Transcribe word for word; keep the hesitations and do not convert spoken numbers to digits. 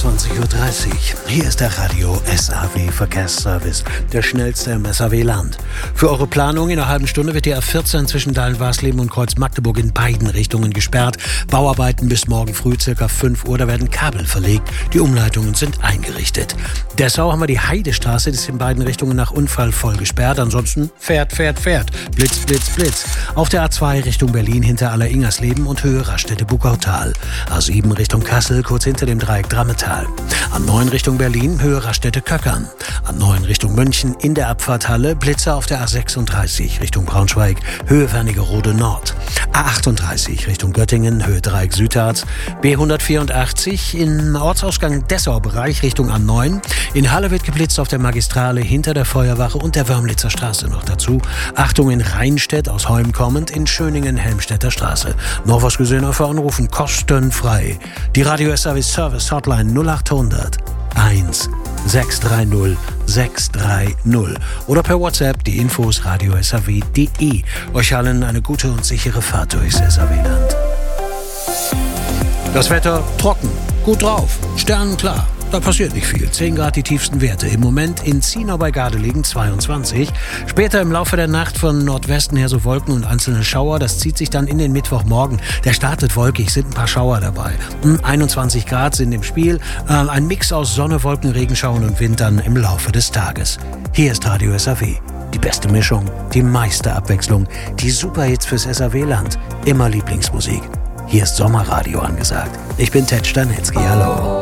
einundzwanzig Uhr dreißig. Hier ist der Radio S A W Verkehrsservice, der schnellste im S A W-Land. Für eure Planung in einer halben Stunde wird die A vierzehn zwischen Dahlen-Warsleben und Kreuz-Magdeburg in beiden Richtungen gesperrt. Bauarbeiten bis morgen früh ca. fünf Uhr, da werden Kabel verlegt. Die Umleitungen sind eingerichtet. Dessau haben wir die Heidestraße, die ist in beiden Richtungen nach Unfall voll gesperrt. Ansonsten fährt, fährt, fährt. Blitz, Blitz, Blitz. Auf der A zwei Richtung Berlin hinter Aller-Ingersleben und Höhe Raststätte-Buckautal. A sieben Richtung Kassel, kurz hinter dem Dreieck Drammetal. A neun Richtung Berlin, Höhe Raststätte-Köckern. A neun Richtung München in der Abfahrthalle, Blitzer auf der A sechsunddreißig Richtung Braunschweig, Höhe Wernigerode Nord. A achtunddreißig Richtung Göttingen, Höhe Dreieck Südharz. B hundertvierundachtzig im Ortsausgang Dessau-Bereich Richtung A neun. In Halle wird geblitzt auf der Magistrale hinter der Feuerwache und der Wörmlitzer Straße noch dazu. Achtung in Rheinstedt aus Heum kommend, in Schöningen Helmstedter Straße. Noch was gesehen auf Anrufen kostenfrei. Die Radio S A W Service Hotline null achthundert eins sechs drei null sechs drei null oder per WhatsApp die Infos radio s a w punkt d e. Euch allen eine gute und sichere Fahrt durchs S A W-Land. Das Wetter trocken, gut drauf, sternenklar. Da passiert nicht viel. zehn Grad die tiefsten Werte. Im Moment in Zienau bei Gardelegen zweiundzwanzig. Später im Laufe der Nacht von Nordwesten her so Wolken und einzelne Schauer. Das zieht sich dann in den Mittwochmorgen. Der startet wolkig, sind ein paar Schauer dabei. einundzwanzig Grad sind im Spiel. Ein Mix aus Sonne, Wolken, Regenschauern und Wind dann im Laufe des Tages. Hier ist Radio S A W. Die beste Mischung, die meiste Abwechslung, die Superhits fürs S A W-Land. Immer Lieblingsmusik. Hier ist Sommerradio angesagt. Ich bin Ted Stanetzky. Hallo.